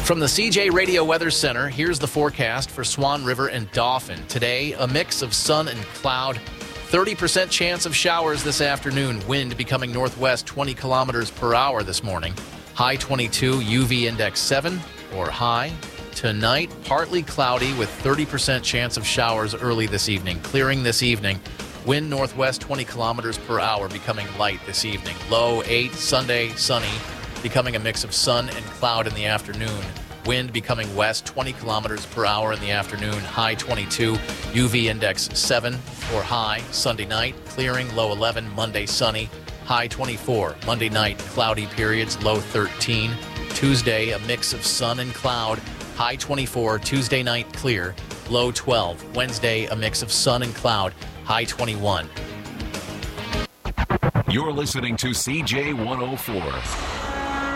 From the CJ Radio Weather Center, here's the forecast for Swan River and Dauphin. Today, a mix of sun and cloud. 30% chance of showers this afternoon. Wind becoming northwest 20 kilometers per hour this morning. High 22, UV index 7 or high. Tonight, partly cloudy with 30% chance of showers early this evening. Clearing this evening. Wind northwest 20 kilometers per hour becoming light this evening. Low 8, Sunday, sunny. Becoming a mix of sun and cloud in the afternoon. Wind becoming west 20 kilometers per hour in the afternoon. High 22, UV index 7 or high. Sunday night, clearing, low 11. Monday, sunny, high 24. Monday night, cloudy periods, low 13. Tuesday, a mix of sun and cloud, high 24. Tuesday night, clear, low 12. Wednesday, a mix of sun and cloud, high 21. You're listening to CJ 104.